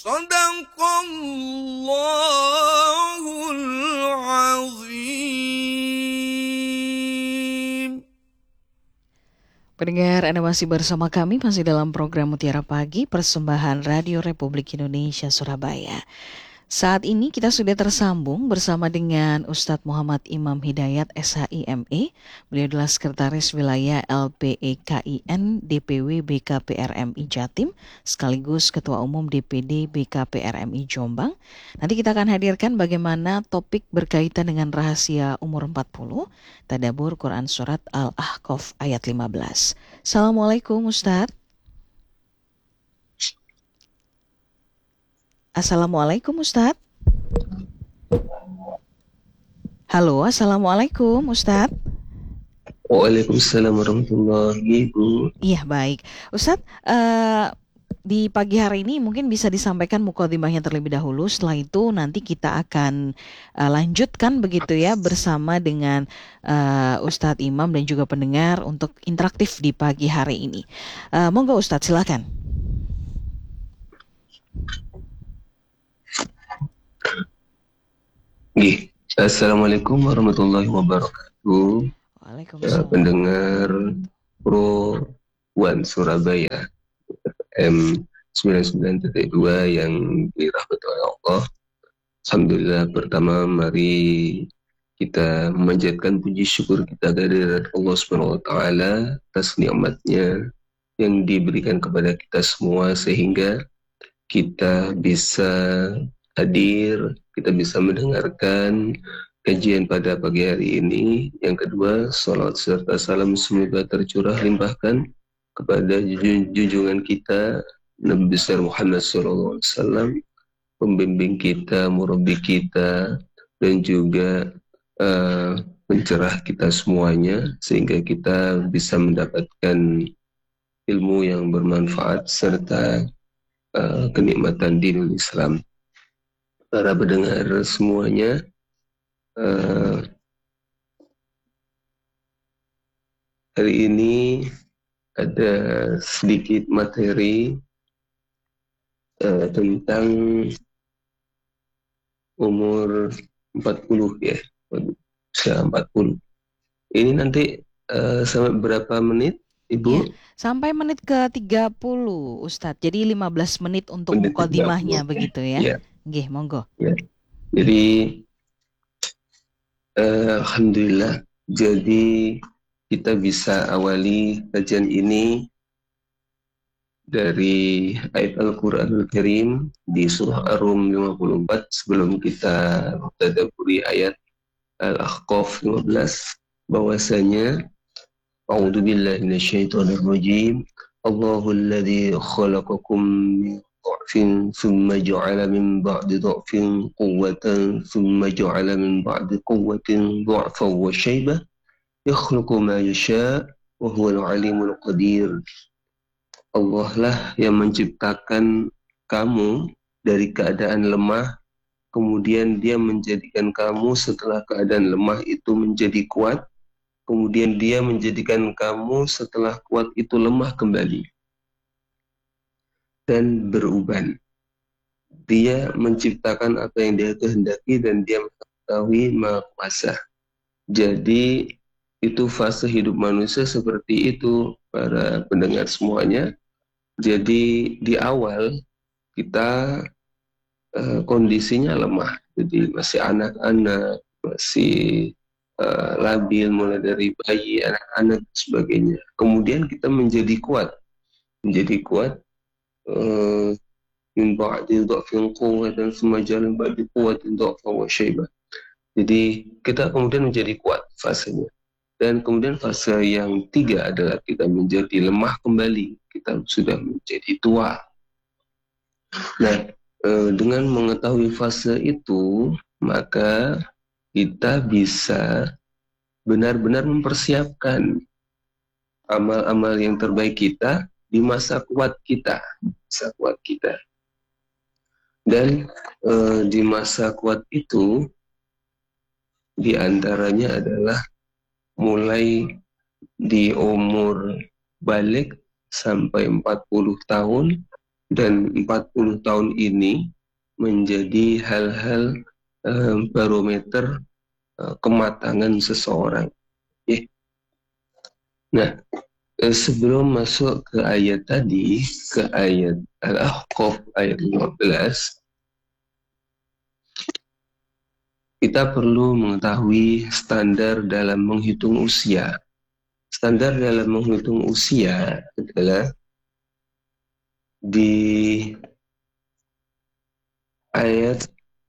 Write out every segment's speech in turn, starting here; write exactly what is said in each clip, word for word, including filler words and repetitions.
Sadaqallahul azim. Pendengar, Anda masih bersama kami, masih dalam program Mutiara Pagi, persembahan Radio Republik Indonesia Surabaya. Saat ini kita sudah tersambung bersama dengan Ustadz Muhammad Imam Hidayat S H I M E. Beliau adalah Sekretaris Wilayah L P E K I N D P W B K P R M I Jatim, sekaligus Ketua Umum D P D B K P R M I Jombang. Nanti kita akan hadirkan bagaimana topik berkaitan dengan rahasia umur empat puluh, Tadabbur Quran Surat Al-Ahqaf ayat lima belas. Assalamualaikum Ustadz. Assalamualaikum Ustadz. Halo, Assalamualaikum Ustadz. Waalaikumsalam warahmatullahi wabarakatuh. Iya, baik Ustadz, uh, di pagi hari ini mungkin bisa disampaikan mukadimahnya terlebih dahulu. Setelah itu nanti kita akan uh, lanjutkan begitu ya bersama dengan uh, Ustadz Imam dan juga pendengar untuk interaktif di pagi hari ini. uh, Monggo Ustadz, silakan. Gih. Assalamualaikum warahmatullahi wabarakatuh. Waalaikumsalam. Uh, pendengar Pro One Surabaya M sembilan puluh sembilan titik dua yang dirahmati oleh Allah. Alhamdulillah, pertama mari kita memanjatkan puji syukur kita kehadirat Allah Subhanahu wa taala atas nikmatnya yang diberikan kepada kita semua sehingga kita bisa hadir, kita bisa mendengarkan kajian pada pagi hari ini. Yang kedua, salawat serta salam semoga tercurah limpahkan kepada junjungan kita Nabi besar Muhammad shallallahu alaihi wasallam, pembimbing kita, murabbi kita, dan juga uh, pencerah kita semuanya, sehingga kita bisa mendapatkan ilmu yang bermanfaat serta uh, kenikmatan dinul Islam. Para pendengar semuanya, uh, hari ini ada sedikit materi uh, tentang umur empat puluh ya, usia empat puluh. Ini nanti uh, sampai berapa menit, Ibu? Ya, sampai menit ke tiga puluh Ustadz. Jadi lima belas menit untuk mukadimahnya begitu ya. Ya. Nggih, monggo. Ya. Jadi uh, alhamdulillah, jadi kita bisa awali kajian ini dari ayat Al-Qur'anul Karim di surah Ar-Rum lima puluh empat sebelum kita tadabburi ayat Al-Ahqaf lima belas, bahwasanya A'udzu billahi minasyaitonir rajim. Allahul ladzi khalaqakum min dha'fin tsumma ja'ala min ba'di dha'fin quwwatan tsumma ja'ala min ba'di quwwatin dha'fan wa shaybah yakhluqu ma yasha' wa huwal 'alimul qadir. Allah lah yang menciptakan kamu dari keadaan lemah, kemudian Dia menjadikan kamu setelah keadaan lemah itu menjadi kuat, kemudian Dia menjadikan kamu setelah kuat itu lemah kembali dan beruban. Dia menciptakan apa yang Dia kehendaki dan Dia mengetahui Maha Kuasa. Jadi itu fase hidup manusia seperti itu, para pendengar semuanya. Jadi di awal kita uh, kondisinya lemah, jadi masih anak-anak, masih uh, labil, mulai dari bayi, anak-anak, dan sebagainya. Kemudian kita menjadi kuat, menjadi kuat. Min ba'di dha'fin quwwatan tsumma ja'ala min ba'di quwwatin dha'fan wa shaybah. Jadi kita kemudian menjadi kuat fasenya. Dan kemudian fase yang tiga adalah kita menjadi lemah kembali, kita sudah menjadi tua. Nah, eh, dengan mengetahui fase itu, maka kita bisa benar-benar mempersiapkan amal-amal yang terbaik kita di masa kuat kita, masa kuat kita. Dan eh, di masa kuat itu, di antaranya adalah mulai di umur balik sampai empat puluh tahun, Dan empat puluh tahun ini menjadi hal-hal eh, barometer eh, kematangan seseorang. Eh. Nah, eh, sebelum masuk ke ayat tadi, ke ayat Al-Ahqaf ayat lima belas, kita perlu mengetahui standar dalam menghitung usia. Standar dalam menghitung usia adalah di ayat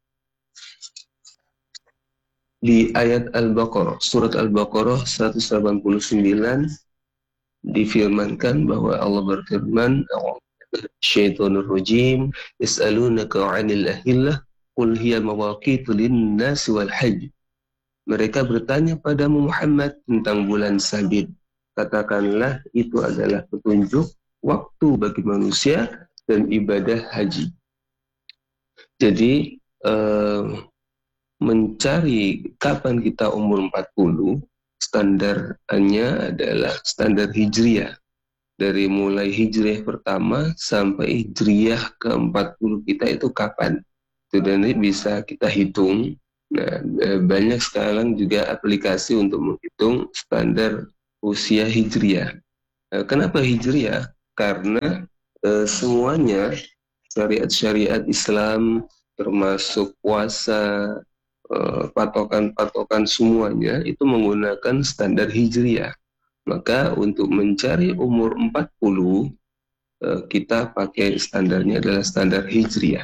di ayat Al-Baqarah, surat Al-Baqarah seratus delapan puluh sembilan difirmankan bahwa Allah berfirman, Syaitonur rajim, yas'alunaka 'anil ahillah, qul hiya mawaqitu lin-nasi wal hajj. Mereka bertanya padamu Muhammad tentang bulan sabit. Katakanlah itu adalah petunjuk waktu bagi manusia dan ibadah haji. Jadi eh, mencari kapan kita umur empat puluh, standarnya adalah standar hijriah. Dari mulai hijriah pertama sampai hijriah ke empat puluh kita itu kapan. Itu dan ini bisa kita hitung. Nah, banyak sekarang juga aplikasi untuk menghitung standar usia hijriah. Kenapa hijriah? Karena eh, semuanya syariat-syariat Islam termasuk puasa, patokan-patokan semuanya itu menggunakan standar hijriah. Maka untuk mencari umur empat puluh, kita pakai standarnya adalah standar hijriah.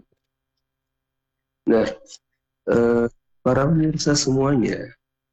Nah, para pemirsa semuanya,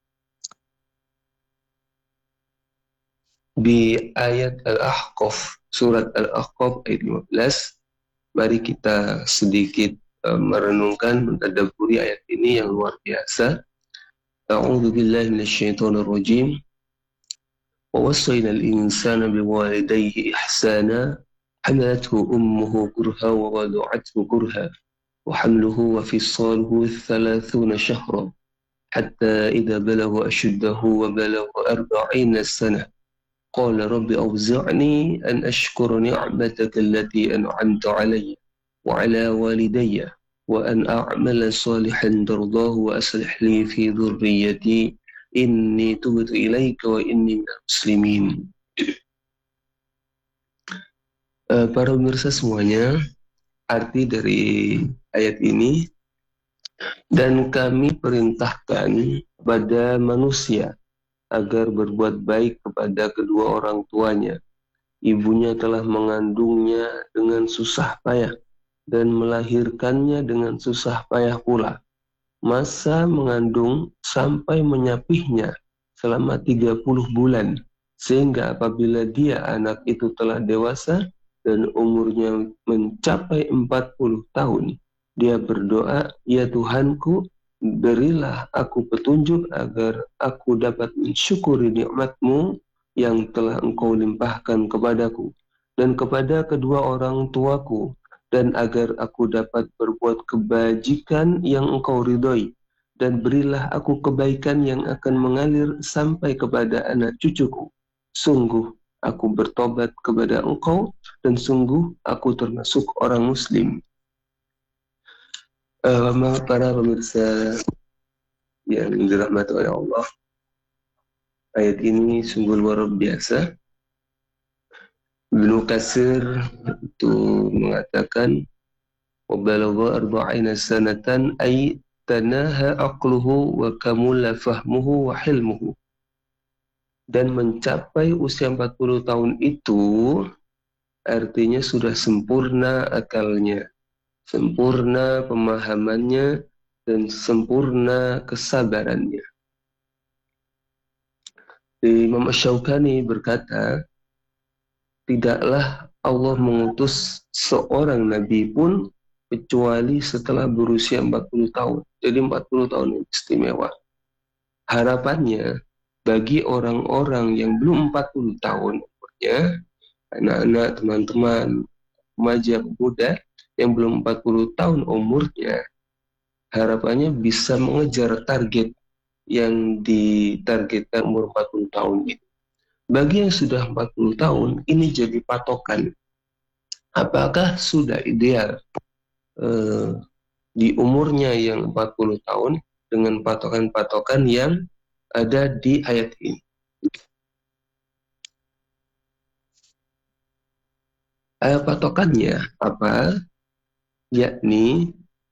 di ayat Al-Ahqaf, surat Al-Ahqaf ayat lima belas, mari kita sedikit merenungkan, mentadabburi ayat ini yang luar biasa. A'udzu billahi minasyaitonir rajim. Wa wassayna al-insana biwalidayhi ihsana hamalathu ummuhu kurha wa wada'athu kurha wa hamluhu wa fisaluhu thalathuna shahran hatta idza balagha ashuddahu wa balagha arba'ina sana qala rabbi awzi'ni an ashkura ni'mataka allati an'amta 'alayya وعلى والدي وأن أعمل صالحا ترضاه وأصلح لي في ذريتي إني تبت إليك وإني من المسلمين. Uh, para pemirsa semuanya, arti dari ayat ini, dan kami perintahkan pada manusia agar berbuat baik kepada kedua orang tuanya. Ibunya telah mengandungnya dengan susah payah dan melahirkannya dengan susah payah pula. Masa mengandung sampai menyapihnya selama tiga puluh bulan, sehingga apabila dia anak itu telah dewasa dan umurnya mencapai empat puluh tahun, dia berdoa, ya Tuhanku, berilah aku petunjuk agar aku dapat mensyukuri nikmat-Mu yang telah Engkau limpahkan kepadaku dan kepada kedua orang tuaku, dan agar aku dapat berbuat kebajikan yang Engkau ridhoi, dan berilah aku kebaikan yang akan mengalir sampai kepada anak cucuku. Sungguh aku bertobat kepada Engkau, dan sungguh aku termasuk orang muslim. Uh, para pemirsa yang dirahmati oleh Allah, ayat ini sungguh luar biasa. Ibnu Katsir itu mengatakan wabalagha arba'ina sanatan ay tanaha aqluhu wa kamula fahmuhu wa hilmuhu. Dan mencapai usia empat puluh tahun itu artinya sudah sempurna akalnya, sempurna pemahamannya, dan sempurna kesabarannya. Imam Asy-Syaukani berkata, tidaklah Allah mengutus seorang nabi pun kecuali setelah berusia empat puluh tahun. Jadi empat puluh tahun yang istimewa. Harapannya bagi orang-orang yang belum empat puluh tahun umurnya, anak-anak, teman-teman, remaja, pemuda yang belum empat puluh tahun umurnya, harapannya bisa mengejar target yang ditargetkan umur empat puluh tahun itu. Bagi yang sudah empat puluh tahun, ini jadi patokan. Apakah sudah ideal eh, di umurnya yang empat puluh tahun dengan patokan-patokan yang ada di ayat ini? Eh, patokannya apa? Yakni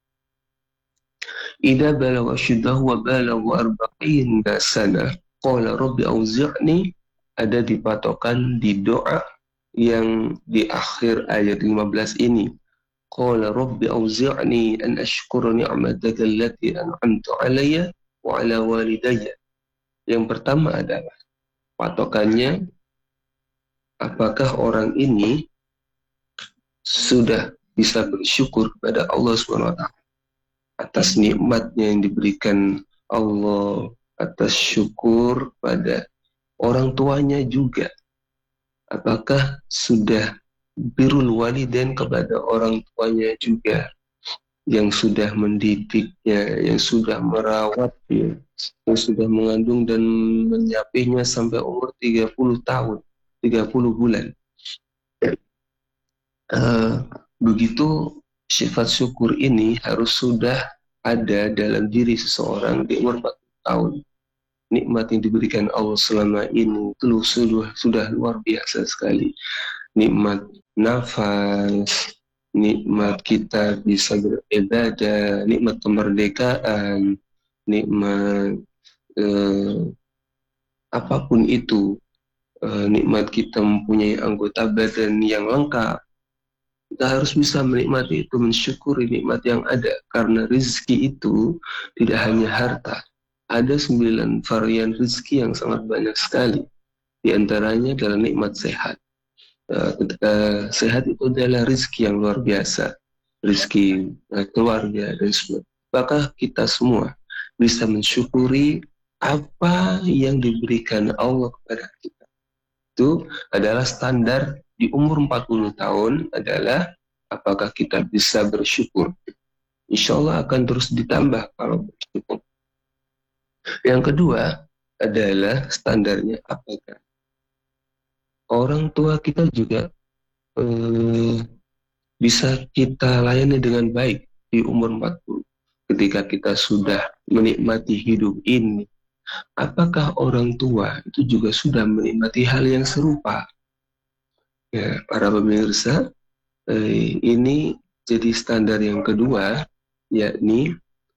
idza balagha ashuddahu wa balagha arba'ina sana qala rabbi auzi'ni, ada di patokan di doa yang di akhir ayat lima belas ini. Qala rabbi auzi'ni an ashkura ni'mataka allati an'amta 'alayya wa 'ala walidayya. Yang pertama adalah patokannya, apakah orang ini sudah bisa bersyukur kepada Allah subhanahu wa taala atas nikmatnya yang diberikan Allah, atas syukur pada orang tuanya juga. Apakah sudah birrul walidain kepada orang tuanya juga, yang sudah mendidiknya, yang sudah merawatnya, yang sudah mengandung dan menyapinya sampai umur tiga puluh tahun, tiga puluh bulan. Uh, begitu sifat syukur ini harus sudah ada dalam diri seseorang di umur empat puluh tahun. Nikmat yang diberikan Allah selama ini itu sudah, sudah luar biasa sekali. Nikmat nafas, nikmat kita bisa beribadah, nikmat kemerdekaan, nikmat eh, apapun itu, eh, nikmat kita mempunyai anggota badan yang lengkap. Kita harus bisa menikmati itu, mensyukuri nikmat yang ada, karena rezeki itu tidak hanya harta. Ada sembilan varian rezeki yang sangat banyak sekali. Di antaranya adalah nikmat sehat. Uh, uh, sehat itu adalah rezeki yang luar biasa, rezeki uh, keluarga dan sebagainya. Apakah kita semua bisa mensyukuri apa yang diberikan Allah kepada kita? Itu adalah standar di umur empat puluh tahun, adalah apakah kita bisa bersyukur. Insya Allah akan terus ditambah kalau bersyukur. Yang kedua adalah standarnya, apakah orang tua kita juga eh, bisa kita layani dengan baik di umur empat puluh. Ketika kita sudah menikmati hidup ini, apakah orang tua itu juga sudah menikmati hal yang serupa? Ya, para pemirsa, eh, ini jadi standar yang kedua, yakni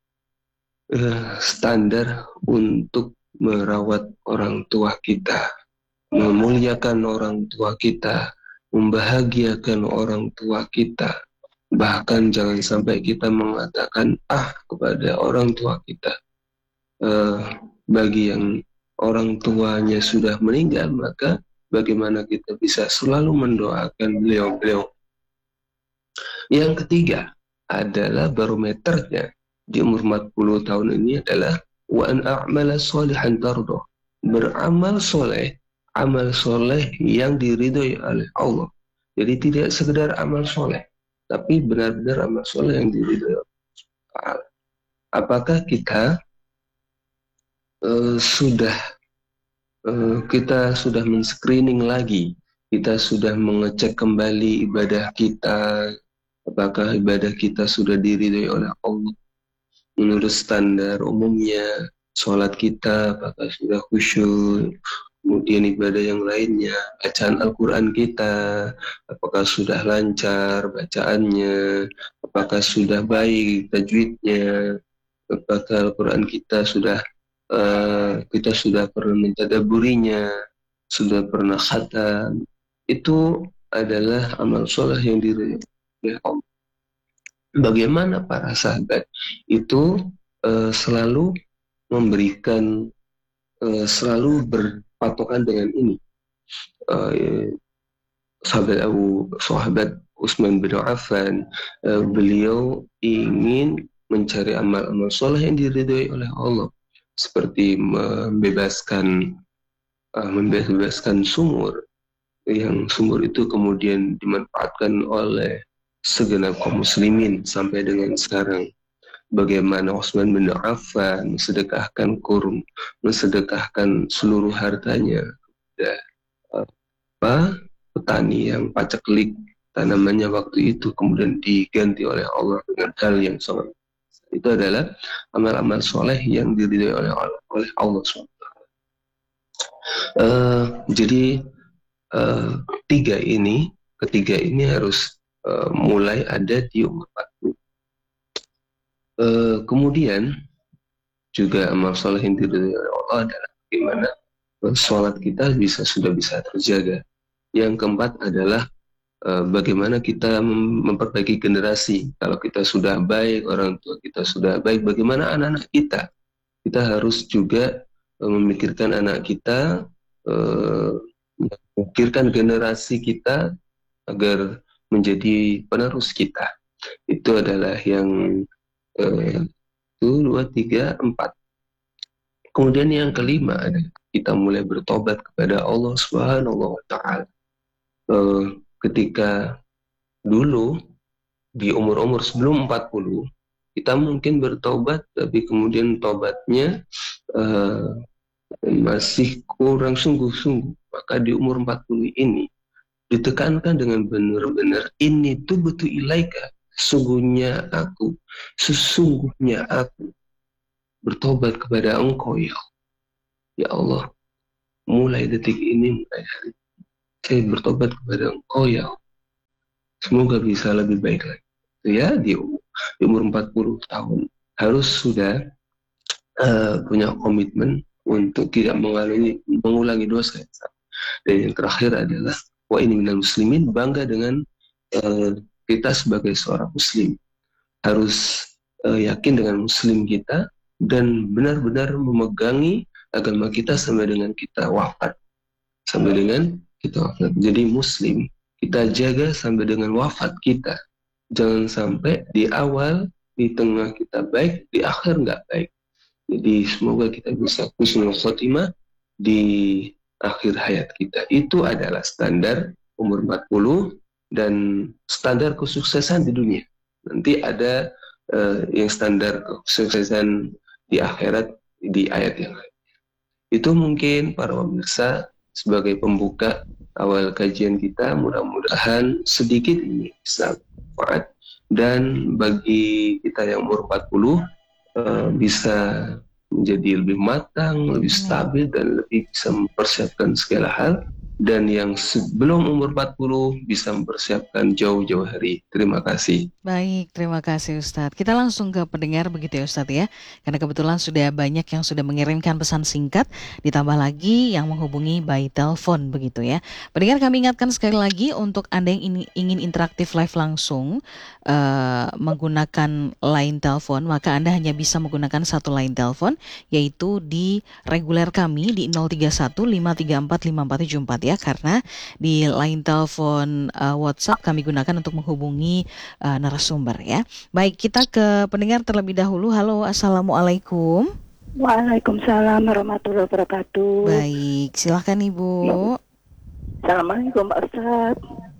eh, standar untuk merawat orang tua kita, memuliakan orang tua kita, membahagiakan orang tua kita. Bahkan jangan sampai kita mengatakan ah kepada orang tua kita. Eh, bagi yang orang tuanya sudah meninggal, maka bagaimana kita bisa selalu mendoakan beliau-beliau. Yang ketiga adalah barometernya di umur empat puluh tahun ini adalah wa an a'mala sholihan tardoh, beramal soleh, amal soleh yang diridhoi oleh Allah. Jadi tidak sekedar amal soleh, tapi benar-benar amal soleh yang diridhoi oleh Allah. Apakah kita uh, sudah uh, kita sudah men-screening lagi, kita sudah mengecek kembali ibadah kita, apakah ibadah kita sudah diridhoi oleh Allah menurut standar umumnya, sholat kita apakah sudah khusyuk, kemudian ibadah yang lainnya, bacaan Al-Quran kita apakah sudah lancar bacaannya, apakah sudah baik tajwidnya, apakah Al-Quran kita sudah uh, kita sudah pernah mentadaburinya, sudah pernah khatam. Itu adalah amal soleh yang diridhoi oleh Allah. Bagaimana para sahabat itu uh, selalu memberikan, uh, selalu berpatokan dengan ini. Uh, sahabat Abu sahabat Utsman bin Affan, uh, beliau ingin mencari amal-amal soleh yang diridhoi oleh Allah, seperti membebaskan uh, membebaskan sumur, yang sumur itu kemudian dimanfaatkan oleh segenap kaum muslimin sampai dengan sekarang. Bagaimana Utsman bin Affan mensedekahkan kurung, mensedekahkan seluruh hartanya kepada apa, petani yang paceklik tanamannya waktu itu kemudian diganti oleh Allah dengan hal yang sangat, itu adalah amal-amal soleh yang diridhoi oleh oleh Allah subhanahu wa taala. Uh, jadi uh, tiga ini, ketiga ini harus uh, mulai ada di umur empat puluh. Uh, kemudian juga amal soleh yang diridhoi oleh Allah adalah bagaimana sholat kita bisa sudah bisa terjaga. Yang keempat adalah uh, bagaimana kita mem- memperbaiki generasi. Kalau kita sudah baik, orang tua kita sudah baik, bagaimana anak-anak kita? Kita harus juga uh, memikirkan anak kita, uh, memikirkan generasi kita agar menjadi penerus kita. Itu adalah yang uh, itu, dua, tiga, empat. Kemudian yang kelima adalah kita mulai bertobat kepada Allah Subhanahu wa taala. Uh, ketika dulu di umur-umur sebelum empat puluh kita mungkin bertobat, tapi kemudian tobatnya uh, masih kurang sungguh-sungguh. Maka di umur empat puluh ini ditekankan dengan benar-benar, ini tuh betul ilaika, sesungguhnya aku, sesungguhnya aku bertobat kepada Engkau ya Allah. Ya Allah, mulai detik ini, mulai hari ini, saya bertobat kepada Engkau ya Allah. Semoga bisa lebih baik lagi. Ya, di umur, di umur empat puluh tahun harus sudah uh, punya komitmen untuk tidak mengulangi, mengulangi dosa yang sama. Dan yang terakhir adalah wa ini minal muslimin, bangga dengan uh, kita sebagai seorang muslim. Harus uh, yakin dengan muslim kita dan benar-benar memegangi agama kita sampai dengan kita wafat. Sampai dengan kita wafat. Jadi muslim kita jaga sampai dengan wafat kita. Jangan sampai di awal, di tengah kita baik, di akhir nggak baik. Jadi semoga kita bisa husnul khotimah di akhir hayat kita. Itu adalah standar umur empat puluh dan standar kesuksesan di dunia. Nanti ada uh, yang standar kesuksesan di akhirat di ayat yang lain. Itu mungkin para pemirsa sebagai pembuka awal kajian kita, mudah-mudahan sedikit ini bisa manfaat, dan bagi kita yang umur empat puluh uh, bisa menjadi lebih matang, lebih stabil, dan lebih bisa mempersiapkan segala hal, dan yang sebelum umur empat puluh bisa mempersiapkan jauh-jauh hari. Terima kasih. Baik, terima kasih Ustadz. Kita langsung ke pendengar begitu ya Ustadz ya. Karena kebetulan sudah banyak yang sudah mengirimkan pesan singkat, ditambah lagi yang menghubungi by telepon begitu ya. Pendengar, kami ingatkan sekali lagi untuk Anda yang ini, ingin interaktif live langsung uh, menggunakan line telepon, maka Anda hanya bisa menggunakan satu line telepon, yaitu di reguler kami di nol tiga satu lima tiga empat lima empat tujuh empat ya. Karena di line telepon uh, WhatsApp kami gunakan untuk menghubungi uh, narasumber ya. Baik, kita ke pendengar terlebih dahulu. Halo, assalamualaikum. Waalaikumsalam warahmatullahi wabarakatuh. Baik, silahkan Ibu. Assalamualaikum Pak Ustadz.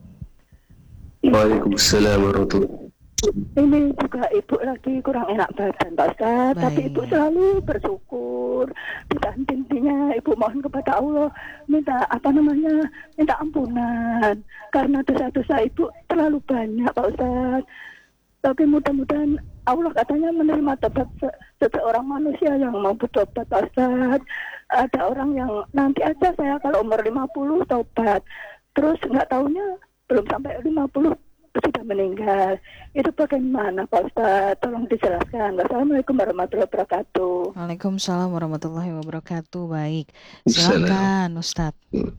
Waalaikumsalam warahmatullahi wabarakatuh. Ini juga Ibu lagi kurang enak badan Pak Ustadz, tapi Ibu selalu bersyukur. Dan intinya Ibu mohon kepada Allah, minta apa namanya, minta ampunan karena dosa-dosa Ibu terlalu banyak Pak Ustadz. Tapi mudah-mudahan Allah katanya menerima tobat seseorang manusia yang mau bertobat Pak Ustadz. Ada orang yang nanti aja saya kalau umur lima puluh tobat, terus nggak taunya belum sampai lima puluh sudah meninggal. Itu bagaimana Pak Ustadz? Tolong dijelaskan. Wassalamualaikum warahmatullahi wabarakatuh. Waalaikumsalam warahmatullahi wabarakatuh. Baik, silakan Ustadz.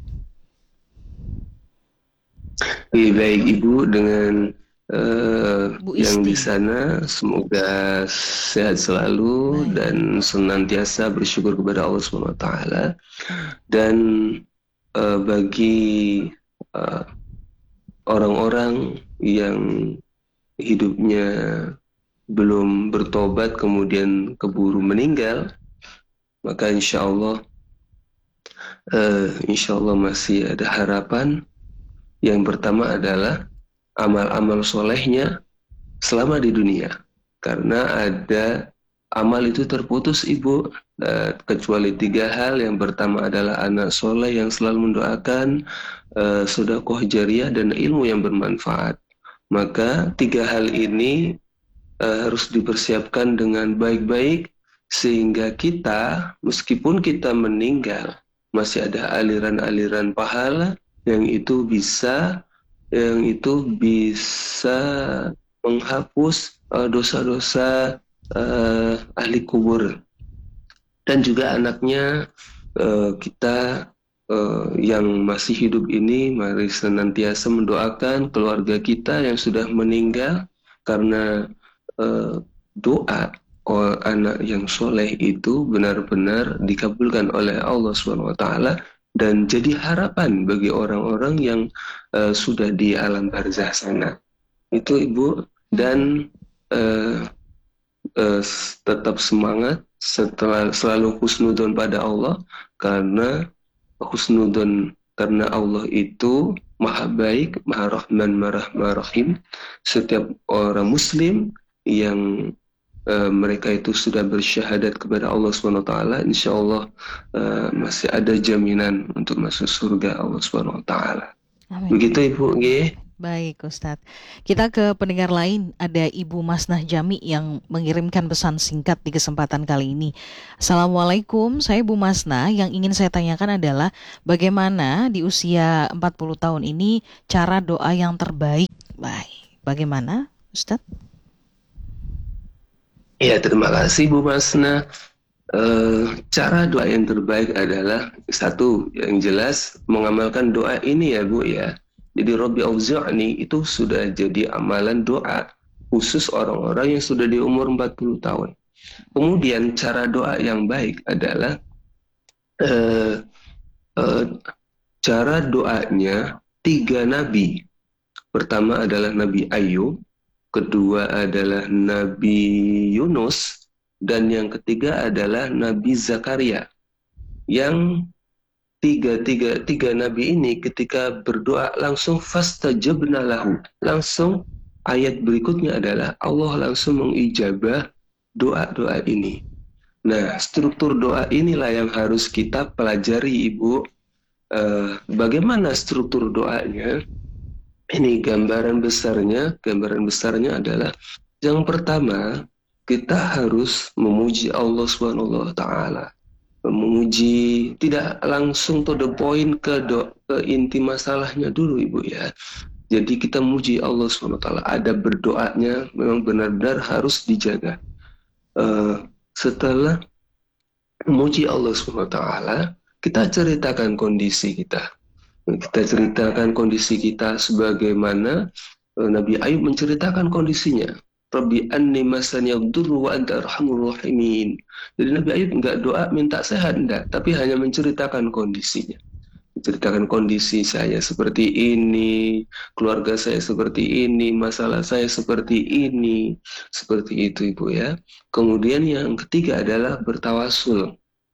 Baik, baik Ibu dengan uh, yang di sana, semoga sehat selalu. Baik. Dan senantiasa bersyukur kepada Allah subhanahu wa taala. Dan uh, bagi uh, orang-orang yang hidupnya belum bertobat kemudian keburu meninggal, maka insya Allah uh, insya Allah masih ada harapan. Yang pertama adalah amal-amal solehnya selama di dunia, karena ada amal itu terputus Ibu, uh, kecuali tiga hal. Yang pertama adalah anak soleh yang selalu mendoakan, uh, sedekah jariyah, dan ilmu yang bermanfaat. Maka tiga hal ini uh, harus dipersiapkan dengan baik-baik, sehingga kita, meskipun kita meninggal, masih ada aliran-aliran pahala yang itu bisa yang itu bisa menghapus uh, dosa-dosa uh, ahli kubur. Dan juga anaknya, uh, kita uh, yang masih hidup ini, mari senantiasa mendoakan keluarga kita yang sudah meninggal, karena uh, doa oh, anak yang soleh itu benar-benar dikabulkan oleh Allah subhanahu wa taala, dan jadi harapan bagi orang-orang yang uh, sudah di alam barzah sana. Itu Ibu, dan uh, uh, tetap semangat, setelah selalu husnudon pada Allah, karena husnudon karena Allah itu maha baik, maha rahman, maha rahim. Setiap orang muslim yang uh, mereka itu sudah bersyahadat kepada Allah subhanahu wa taala, insya Allah uh, masih ada jaminan untuk masuk surga Allah subhanahu wa taala. Begitu Ibu. G. Baik Ustadz, kita ke pendengar lain. Ada Ibu Masnah Jami yang mengirimkan pesan singkat di kesempatan kali ini. Assalamualaikum, saya Bu Masnah. Yang ingin saya tanyakan adalah bagaimana di usia empat puluh tahun ini cara doa yang terbaik? Baik, bagaimana Ustadz? Ya, terima kasih Bu Masnah. Uh, cara doa yang terbaik adalah satu, yang jelas mengamalkan doa ini ya Bu ya. Jadi Rabbi auzi'ni itu sudah jadi amalan doa khusus orang-orang yang sudah di umur empat puluh tahun. Kemudian cara doa yang baik adalah uh, uh, cara doanya tiga nabi. Pertama adalah Nabi Ayub, kedua adalah Nabi Yunus, dan yang ketiga adalah Nabi Zakaria. Yang tiga, tiga, tiga nabi ini ketika berdoa langsung fastajabna lahu. Langsung ayat berikutnya adalah Allah langsung mengijabah doa-doa ini. Nah, struktur doa inilah yang harus kita pelajari Ibu. Uh, bagaimana struktur doanya? Ini gambaran besarnya. Gambaran besarnya adalah yang pertama, kita harus memuji Allah subhanahu wa taala. Memuji, tidak langsung to the point ke, do, ke inti masalahnya dulu Ibu ya. Jadi kita memuji Allah subhanahu wa taala. Ada berdoanya memang benar-benar harus dijaga. Uh, setelah memuji Allah subhanahu wa taala, kita ceritakan kondisi kita. Kita ceritakan kondisi kita sebagaimana uh, Nabi Ayub menceritakan kondisinya. Rabbi anni masani yadurru wa anta arhamur rahimin. Jadi Nabi Ayub enggak doa minta sehat, enggak, tapi hanya menceritakan kondisinya. Menceritakan kondisi saya seperti ini, keluarga saya seperti ini, masalah saya seperti ini. Seperti itu Ibu ya. Kemudian yang ketiga adalah bertawasul.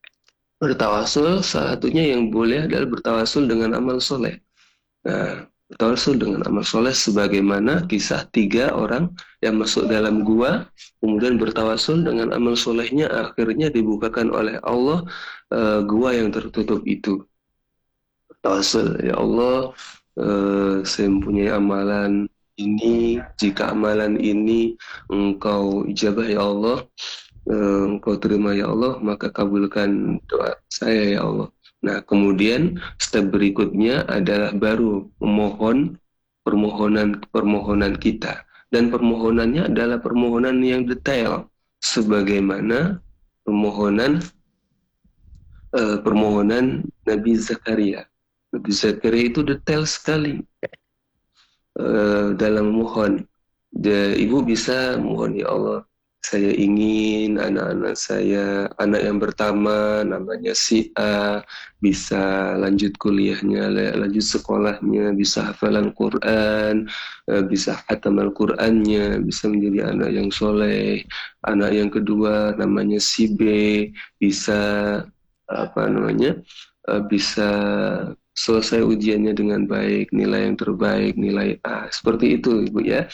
Bertawasul salah satunya yang boleh adalah bertawasul dengan amal soleh. Nah, bertawasul dengan amal soleh sebagaimana kisah tiga orang yang masuk dalam gua, kemudian bertawasul dengan amal solehnya, akhirnya dibukakan oleh Allah uh, gua yang tertutup itu. Bertawasul, ya Allah, uh, saya mempunyai amalan ini, jika amalan ini Engkau ijabah ya Allah, uh, Engkau terima ya Allah, maka kabulkan doa saya ya Allah. Nah, kemudian step berikutnya adalah baru memohon permohonan-permohonan kita. Dan permohonannya adalah permohonan yang detail. Sebagaimana permohonan uh, permohonan Nabi Zakaria. Nabi Zakaria itu detail sekali uh, dalam mohon. De, Ibu bisa mohon, ya Allah, saya ingin anak-anak saya, anak yang pertama namanya si A, bisa lanjut kuliahnya, lanjut sekolahnya, bisa hafalan Quran, bisa khatam Al-Qurannya, bisa menjadi anak yang soleh. Anak yang kedua namanya si B, bisa apa namanya, bisa selesai ujiannya dengan baik, nilai yang terbaik, nilai A. Seperti itu Ibu ya.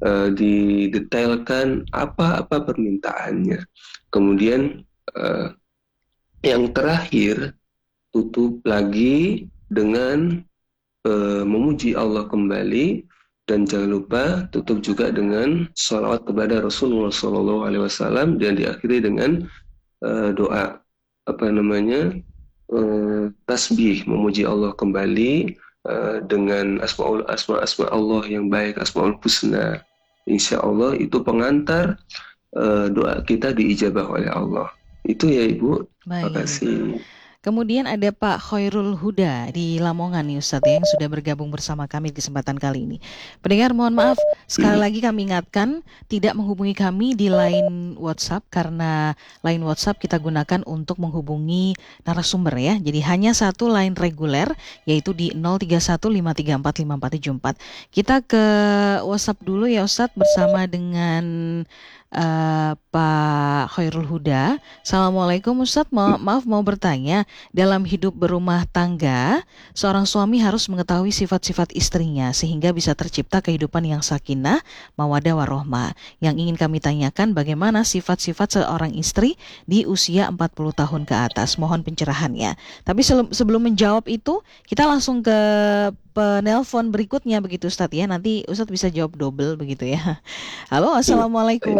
uh, didetailkan apa-apa permintaannya. Kemudian uh, yang terakhir, tutup lagi dengan uh, memuji Allah kembali, dan jangan lupa tutup juga dengan sholawat kepada Rasulullah Shallallahu Alaihi Wasallam, dan diakhiri dengan uh, doa apa namanya uh, tasbih, memuji Allah kembali uh, dengan asmaul asma asma Allah yang baik, asmaul husna. Insya Allah itu pengantar uh, doa kita diijabah oleh Allah. Itu ya Ibu. Terima Baik. kasih. Kemudian ada Pak Khairul Huda di Lamongan nih Ustadz yang sudah bergabung bersama kami di kesempatan kali ini. Pendengar mohon maaf, sekali lagi kami ingatkan tidak menghubungi kami di line WhatsApp karena line WhatsApp kita gunakan untuk menghubungi narasumber ya. Jadi hanya satu line reguler yaitu di nol tiga satu lima tiga empat lima empat tujuh empat. Kita ke WhatsApp dulu ya Ustadz bersama dengan uh, Pak Khairul Huda. Assalamualaikum Ustadz, Ma- maaf mau bertanya. Dalam hidup berumah tangga, seorang suami harus mengetahui sifat-sifat istrinya sehingga bisa tercipta kehidupan yang sakinah, mawaddah warohmah. Yang ingin kami tanyakan bagaimana sifat-sifat seorang istri di usia empat puluh tahun ke atas. Mohon pencerahannya. Tapi sebelum menjawab itu, kita langsung ke penelpon berikutnya begitu Ustadz ya. Nanti Ustadz bisa jawab double begitu ya. Halo, Assalamualaikum.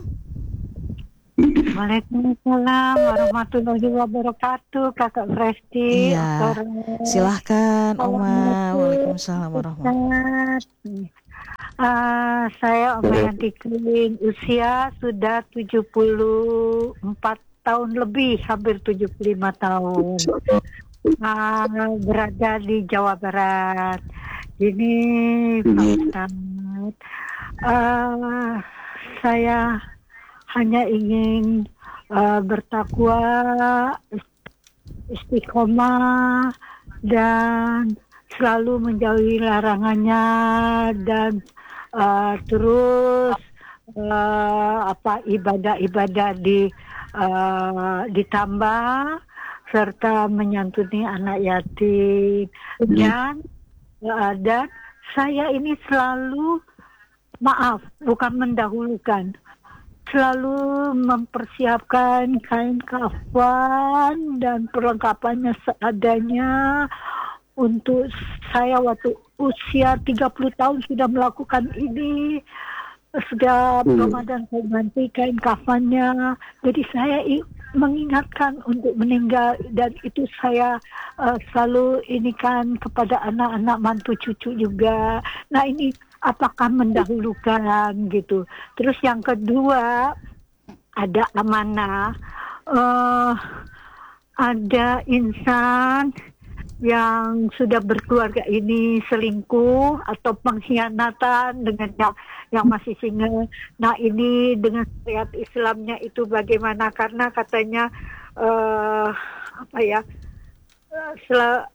Waalaikumsalam warahmatullahi wabarakatuh, Kakak Presti. Iya, silahkan Oma. Waalaikumsalam warahmatullahi wabarakatuh. Uh, saya Oma Yanti Klin, usia sudah tujuh puluh empat tahun lebih, hampir tujuh puluh lima tahun. Uh, berada di Jawa Barat. Ini Pak Ustadz, uh, saya hanya ingin uh, bertakwa, istiqomah, dan selalu menjauhi larangannya, dan uh, terus uh, apa ibadah-ibadah di uh, ditambah, serta menyantuni anak yatim. Dan uh, dan saya ini selalu, maaf, bukan mendahulukan, selalu mempersiapkan kain kafan dan perlengkapannya seadanya. Untuk saya waktu usia tiga puluh tahun sudah melakukan ini. Setiap hmm. Ramadan saya ganti kain kafannya. Jadi saya i- mengingatkan untuk meninggal, dan itu saya uh, selalu ini kan kepada anak-anak mantu cucu juga. Nah ini apakah mendahulukan gitu. Terus yang kedua, ada amanah. Uh, ada insan yang sudah berkeluarga ini selingkuh atau pengkhianatan dengan yang, yang masih single. Nah ini dengan syariat Islamnya itu bagaimana? Karena katanya uh, apa ya, uh, sel-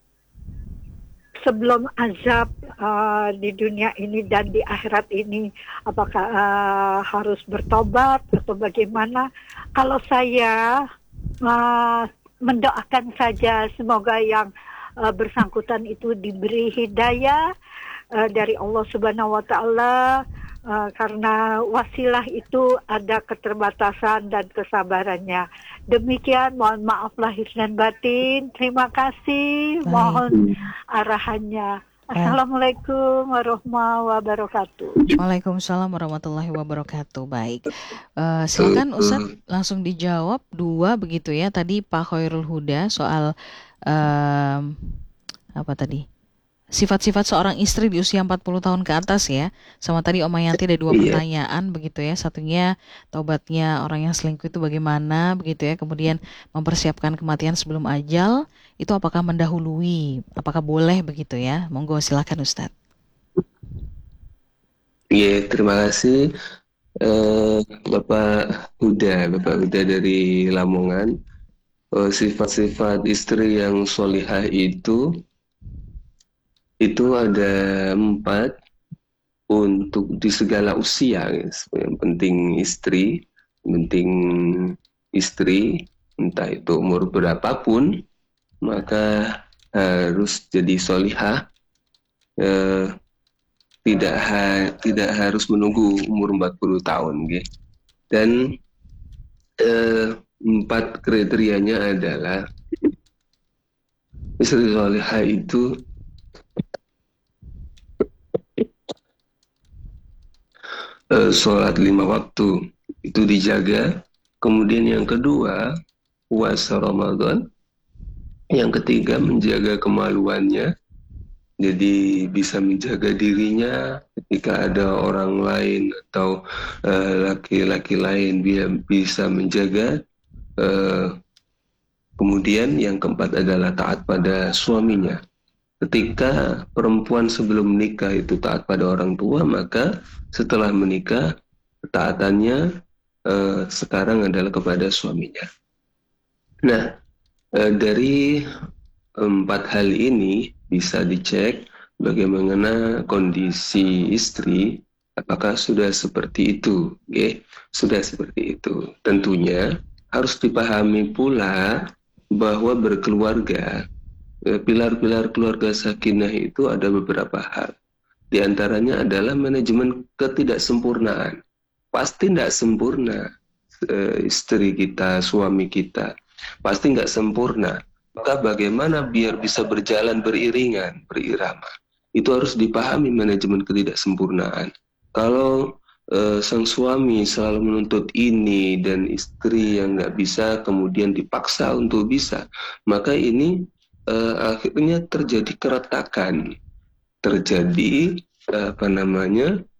sebelum azab uh, di dunia ini dan di akhirat ini, apakah uh, harus bertobat atau bagaimana? Kalau saya uh, mendoakan saja semoga yang uh, bersangkutan itu diberi hidayah uh, dari Allah Subhanahu wa taala, uh, karena wasilah itu ada keterbatasan dan kesabarannya. Demikian, mohon maaf lahir dan batin. Terima kasih. Baik. Mohon arahannya. Assalamualaikum warahmatullahi wabarakatuh. Waalaikumsalam warahmatullahi wabarakatuh. Baik, uh, silakan Ustadz langsung dijawab dua begitu ya. Tadi Pak Khairul Huda soal um, apa tadi? Sifat-sifat seorang istri di usia empat puluh tahun ke atas ya. Sama tadi Oma Yanti ada dua pertanyaan begitu ya. Satunya taubatnya orang yang selingkuh itu bagaimana begitu ya. Kemudian mempersiapkan kematian sebelum ajal itu apakah mendahului? Apakah boleh begitu ya? Monggo silakan Ustadz. Iya, terima kasih uh, Bapak Huda, Bapak Huda dari Lamongan. Uh, sifat-sifat istri yang sholihah itu itu ada empat untuk di segala usia. Yang penting istri, yang penting istri, entah itu umur berapapun, maka harus jadi sholihah. Uh, tidak ha, tidak harus menunggu umur empat puluh tahun, okay? Dan eh, empat kriterianya adalah istri solehah itu eh, sholat lima waktu itu dijaga. Kemudian yang kedua, puasa Ramadan. Yang ketiga, menjaga kemaluannya. Jadi bisa menjaga dirinya ketika ada orang lain atau uh, laki-laki lain, dia bisa menjaga. Uh, kemudian yang keempat adalah taat pada suaminya. Ketika perempuan sebelum menikah itu taat pada orang tua, maka setelah menikah ketaatannya uh, sekarang adalah kepada suaminya. Nah, uh, dari empat hal ini bisa dicek bagaimana kondisi istri, apakah sudah seperti itu, okay? Sudah seperti itu. Tentunya harus dipahami pula bahwa berkeluarga, pilar-pilar keluarga sakinah itu ada beberapa hal. Di antaranya adalah manajemen ketidaksempurnaan. Pasti tidak sempurna istri kita, suami kita, pasti nggak sempurna. Maka bagaimana biar bisa berjalan beriringan, berirama? Itu harus dipahami manajemen ketidaksempurnaan. Kalau eh, sang suami selalu menuntut ini dan istri yang nggak bisa kemudian dipaksa untuk bisa, maka ini eh, akhirnya terjadi keretakan, terjadi eh, apa namanya